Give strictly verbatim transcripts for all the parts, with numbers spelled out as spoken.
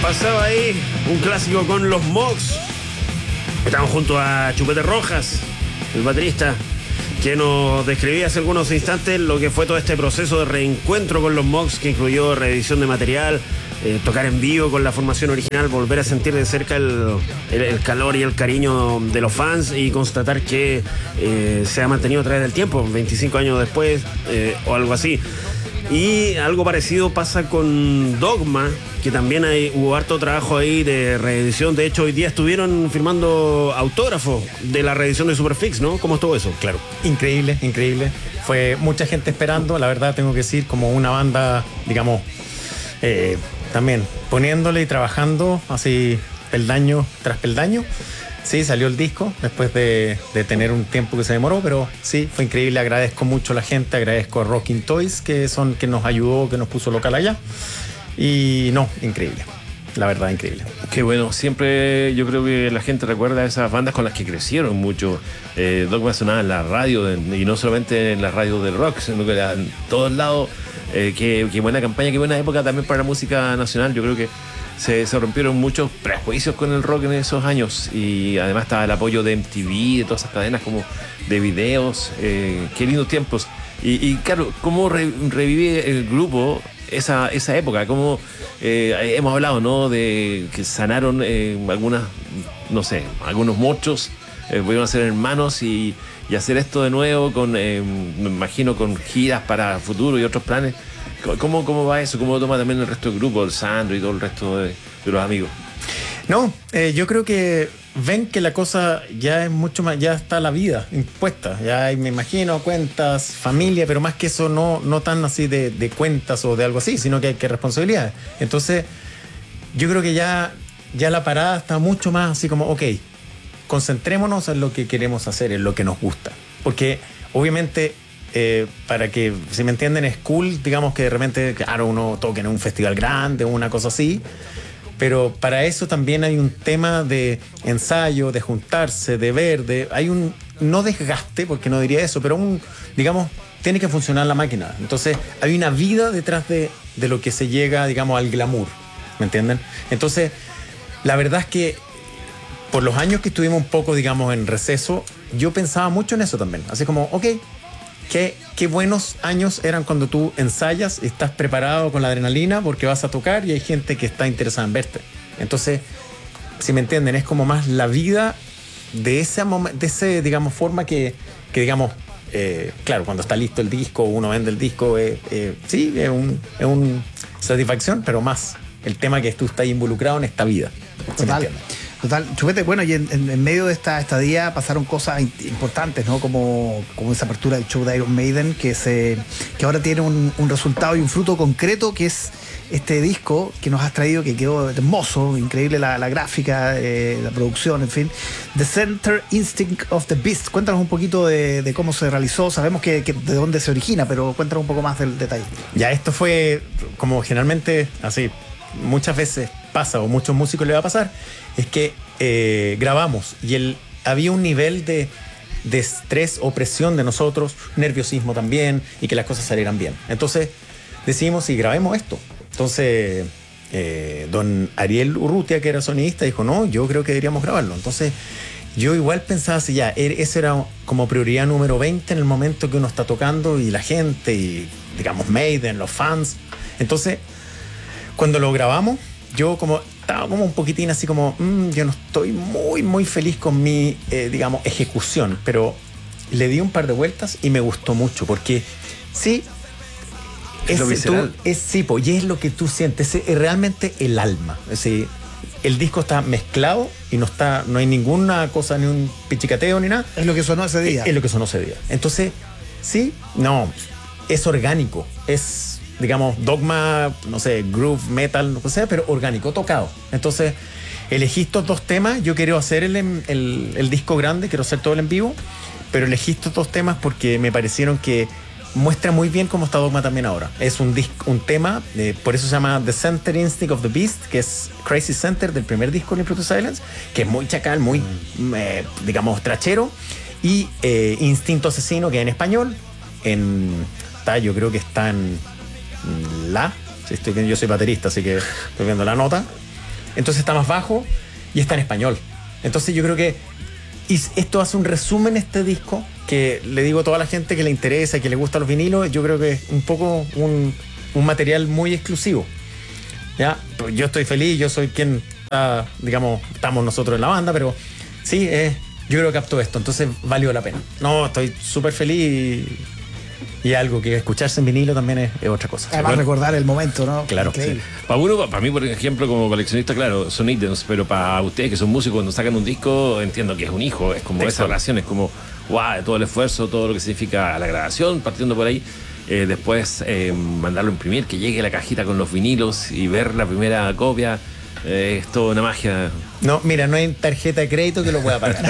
Pasaba ahí un clásico con los Mogs. Estamos junto a Chupete Rojas, el baterista, que nos describía hace algunos instantes lo que fue todo este proceso de reencuentro con los Mogs, que incluyó reedición de material, eh, tocar en vivo con la formación original, volver a sentir de cerca el, el, el calor y el cariño de los fans y constatar que eh, se ha mantenido a través del tiempo, veinticinco años después eh, o algo así. Y algo parecido pasa con Dogma, que también hay, hubo harto trabajo ahí de reedición. De hecho, hoy día estuvieron firmando autógrafos de la reedición de Superfix, ¿no? ¿Cómo estuvo eso? Claro. Increíble, increíble. Fue mucha gente esperando, la verdad tengo que decir, como una banda, digamos, eh, también poniéndole y trabajando así peldaño tras peldaño. Sí, salió el disco después de, de tener un tiempo que se demoró, pero sí, fue increíble. Agradezco mucho a la gente, agradezco a Rocking Toys, que son que nos ayudó, que nos puso local allá. Y no, increíble. La verdad, increíble. Qué bueno, siempre yo creo que la gente recuerda a esas bandas con las que crecieron mucho. Eh, Dogma sonaba en la radio, y no solamente en la radio del rock, sino que en todos lados. Eh, qué, qué buena campaña, qué buena época también para la música nacional. Yo creo que Se, se rompieron muchos prejuicios con el rock en esos años, y además estaba el apoyo de M T V, de todas esas cadenas como de videos. Eh, qué lindos tiempos. Y, y claro, ¿cómo re, revive el grupo esa, esa época? ¿Cómo eh, hemos hablado, ¿no? De que sanaron eh, algunas, no sé, algunos mochos, eh, volvieron a ser hermanos y, y hacer esto de nuevo con, eh, me imagino, con giras para el futuro y otros planes. ¿Cómo, ¿Cómo va eso? ¿Cómo lo toma también el resto del grupo, el Sandro y todo el resto de, de los amigos? No, eh, yo creo que ven que la cosa ya es mucho más, ya está la vida impuesta, ya hay, me imagino, cuentas, familia, pero más que eso no, no tan así de, de cuentas o de algo así, sino que hay que responsabilidades. Entonces, yo creo que ya, ya la parada está mucho más así como, ok, concentrémonos en lo que queremos hacer, en lo que nos gusta. Porque obviamente... Eh, para que, si me entienden, es cool, digamos, que de repente, claro, uno toque en un festival grande o una cosa así, pero para eso también hay un tema de ensayo, de juntarse, de ver, de, hay un, no desgaste, porque no diría eso, pero un, digamos, tiene que funcionar la máquina. Entonces hay una vida detrás de, de lo que se llega, digamos, al glamour, ¿me entienden? Entonces, la verdad es que por los años que estuvimos un poco, digamos, en receso, yo pensaba mucho en eso también, así como, ok, Qué, qué buenos años eran cuando tú ensayas, estás preparado con la adrenalina porque vas a tocar y hay gente que está interesada en verte. Entonces, si me entienden, es como más la vida de esa, de ese digamos, forma que, que digamos, eh, claro, cuando está listo el disco, uno vende el disco, eh, eh, sí, es un, es un satisfacción, pero más el tema que tú estás involucrado en esta vida. Total. Total, Chupete, bueno, y en, en, en medio de esta estadía pasaron cosas importantes, ¿no? Como, como esa apertura del show de Iron Maiden, que, se, que ahora tiene un, un resultado y un fruto concreto, que es este disco que nos has traído, que quedó hermoso, increíble la, la gráfica, eh, la producción, en fin. The Center Instinct of the Beast. Cuéntanos un poquito de, de cómo se realizó. Sabemos que, que de dónde se origina, pero cuéntanos un poco más del detalle. Ya, esto fue como generalmente, así, muchas veces pasa, o muchos músicos le va a pasar, es que eh, grabamos y el, había un nivel de, de estrés o presión de nosotros, nerviosismo también, y que las cosas salieran bien. Entonces decidimos, sí, grabemos esto. Entonces eh, don Ariel Urrutia, que era sonidista, dijo, no, yo creo que deberíamos grabarlo. Entonces yo igual pensaba así, ya, esa era como prioridad número veinte en el momento que uno está tocando, y la gente, y digamos Maiden, los fans. Entonces cuando lo grabamos, yo como estaba como un poquitín así como, mmm, yo no estoy muy, muy feliz con mi, eh, digamos, ejecución, pero le di un par de vueltas y me gustó mucho, porque sí, es, es, tú, es sí, po, y es lo que tú sientes, es, es realmente el alma. Es decir, el disco está mezclado y no está, no hay ninguna cosa, ni un pichicateo, ni nada. Es lo que sonó ese día. Es, es lo que sonó ese día. Entonces, sí, no, es orgánico, es... digamos, Dogma, no sé, groove, metal, no sé, pero orgánico, tocado. Entonces, elegí estos dos temas. Yo quiero hacer el, el, el disco grande, quiero hacer todo el en vivo, pero elegí estos dos temas porque me parecieron que muestra muy bien cómo está Dogma también ahora. Es un, disco, un tema, eh, por eso se llama The Center Instinct of the Beast, que es Crazy Center del primer disco de Into Silence, que es muy chacal, muy, mm. eh, digamos, trachero, y eh, Instinto Asesino, que en español, en, está, yo creo que está en La, sí, estoy, yo soy baterista, así que estoy viendo la nota. entonces está más bajo y está en español. Entonces yo creo que y esto hace un resumen, este disco, que le digo a toda la gente que le interesa, que le gustan los vinilos, yo creo que es un poco un, un material muy exclusivo. ¿Ya? Yo estoy feliz, yo soy quien está, digamos, estamos nosotros en la banda, pero sí, eh, yo creo que captó esto, entonces valió la pena. No, estoy súper feliz y, y algo que escucharse en vinilo también es, es otra cosa. Además, bueno, recordar el momento, ¿no? Claro. Sí. Para uno, para mí, por ejemplo, como coleccionista, claro, son ítems, pero para ustedes que son músicos, cuando sacan un disco, entiendo que es un hijo, es como esa relación, es como, wow, todo el esfuerzo, todo lo que significa la grabación, partiendo por ahí. Eh, después eh, mandarlo a imprimir, que llegue la cajita con los vinilos y ver la primera copia, eh, es toda una magia. No, mira, no hay tarjeta de crédito que lo pueda pagar.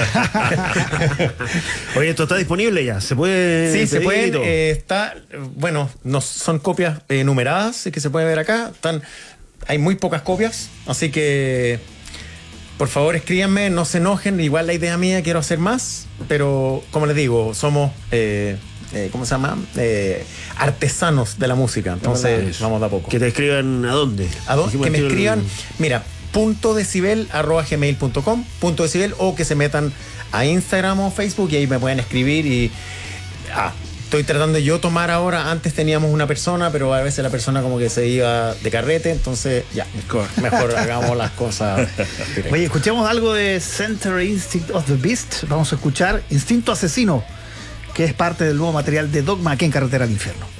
Oye, esto está disponible ya, se puede. Sí, se puede. Eh, está, bueno, no, son copias eh, numeradas que se puede ver acá. Están, hay muy pocas copias, así que por favor escríbanme, no se enojen. Igual la idea mía, quiero hacer más, pero como les digo, somos. Eh, Eh, ¿Cómo se llama? Eh, artesanos de la música. Entonces, vamos de a poco. Que te escriban a dónde. ¿A dónde? Que me escriban, mira, punto decibel arroba gmail punto com, punto decibel, o que se metan a Instagram o Facebook y ahí me pueden escribir. Y ah, estoy tratando de yo tomar ahora. Antes teníamos una persona, pero a veces la persona como que se iba de carrete. Entonces, ya, mejor hagamos las cosas. Oye, escuchemos algo de Center Instinct of the Beast. Vamos a escuchar Instinto Asesino, que es parte del nuevo material de Dogma aquí en Carretera al Infierno.